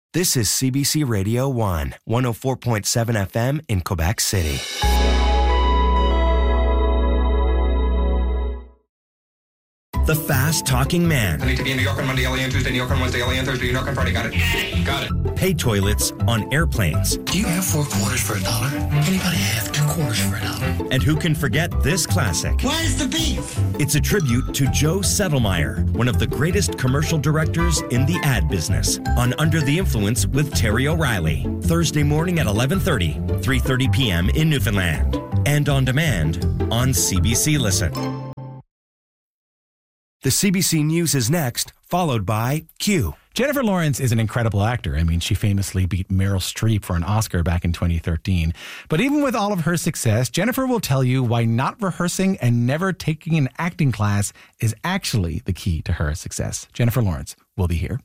This is CBC Radio 1, 104.7 FM in Quebec City. The fast-talking man. I need to be in New York on Monday, LA on Tuesday, New York on Wednesday, LA on Thursday, New York on Friday. Got it. Got it. Pay toilets on airplanes. Do you have 4 quarters for $1? Anybody have 2 quarters for $1? And who can forget this classic? Where's the beef? It's a tribute to Joe Settlemeyer, one of the greatest commercial directors in the ad business, on Under the Influence with Terry O'Reilly. Thursday morning at 11:30, 3:30 p.m. in Newfoundland. And on demand on CBC Listen. The CBC News is next, followed by Q. Jennifer Lawrence is an incredible actor. I mean, she famously beat Meryl Streep for an Oscar back in 2013. But even with all of her success, Jennifer will tell you why not rehearsing and never taking an acting class is actually the key to her success. Jennifer Lawrence will be here.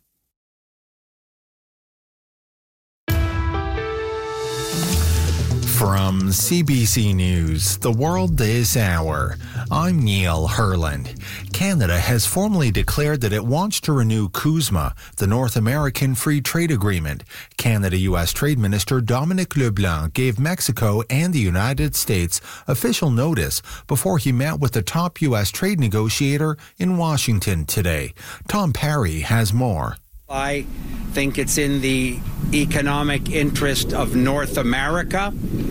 From CBC News, The World This Hour, I'm Neil Herland. Canada has formally declared that it wants to renew CUSMA, the North American Free Trade Agreement. Canada-U.S. Trade Minister Dominic LeBlanc gave Mexico and the United States official notice before he met with the top U.S. trade negotiator in Washington today. Tom Parry has more. I think it's in the economic interest of North America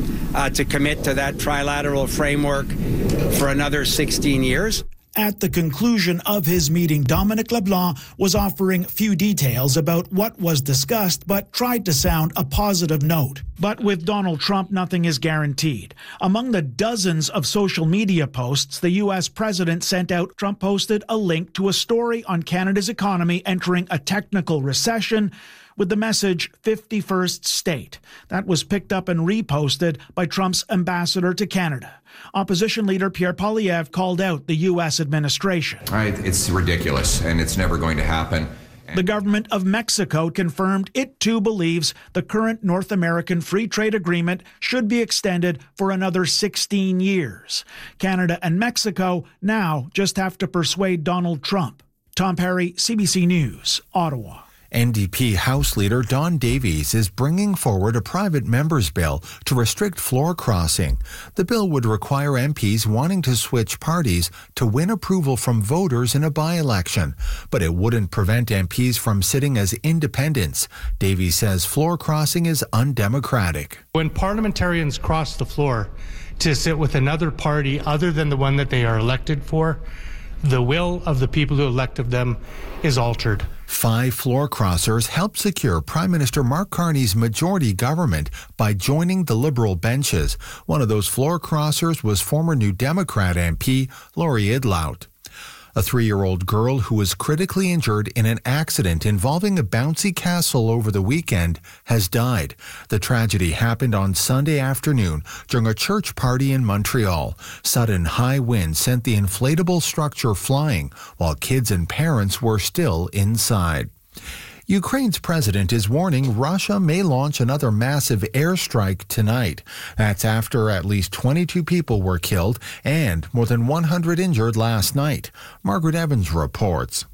to commit to that trilateral framework for another 16 years. At the conclusion of his meeting, Dominic LeBlanc was offering few details about what was discussed, but tried to sound a positive note. But with Donald Trump, nothing is guaranteed. Among the dozens of social media posts the U.S. president sent out, Trump posted a link to a story on Canada's economy entering a technical recession with the message 51st state. That was picked up and reposted by Trump's ambassador to Canada. Opposition leader Pierre Poilievre called out the U.S. administration. It's ridiculous, and it's never going to happen. The government of Mexico confirmed it too believes the current North American Free Trade Agreement should be extended for another 16 years. Canada and Mexico now just have to persuade Donald Trump. Tom Parry, CBC News, Ottawa. NDP House Leader Don Davies is bringing forward a private member's bill to restrict floor crossing. The bill would require MPs wanting to switch parties to win approval from voters in a by-election, but it wouldn't prevent MPs from sitting as independents. Davies says floor crossing is undemocratic. When parliamentarians cross the floor to sit with another party other than the one that they are elected for, the will of the people who elected them is altered. 5 floor crossers helped secure Prime Minister Mark Carney's majority government by joining the Liberal benches. One of those floor crossers was former New Democrat MP Laurie Idlout. A 3-year-old girl who was critically injured in an accident involving a bouncy castle over the weekend has died. The tragedy happened on Sunday afternoon during a church party in Montreal. Sudden high winds sent the inflatable structure flying while kids and parents were still inside. Ukraine's president is warning Russia may launch another massive airstrike tonight. That's after at least 22 people were killed and more than 100 injured last night. Margaret Evans reports.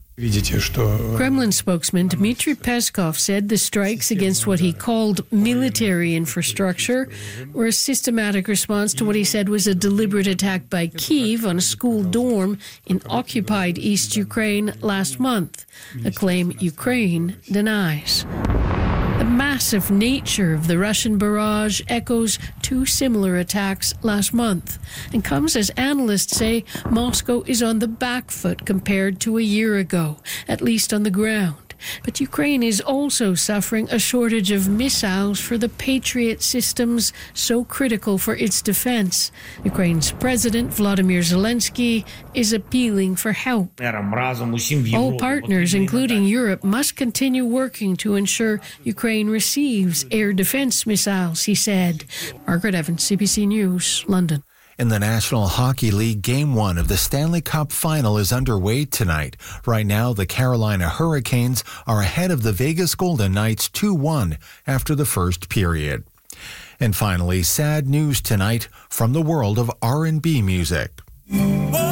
Kremlin spokesman Dmitry Peskov said the strikes against what he called military infrastructure were a systematic response to what he said was a deliberate attack by Kyiv on a school dorm in occupied East Ukraine last month, a claim Ukraine denies. The massive nature of the Russian barrage echoes 2 similar attacks last month and comes as analysts say Moscow is on the back foot compared to a year ago, at least on the ground. But Ukraine is also suffering a shortage of missiles for the Patriot systems so critical for its defense. Ukraine's President Volodymyr Zelensky is appealing for help. All partners, including Europe, must continue working to ensure Ukraine receives air defense missiles, he said. Margaret Evans, CBC News, London. In the National Hockey League, Game 1 of the Stanley Cup Final is underway tonight. Right now, the Carolina Hurricanes are ahead of the Vegas Golden Knights 2-1 after the first period. And finally, sad news tonight from the world of R&B music.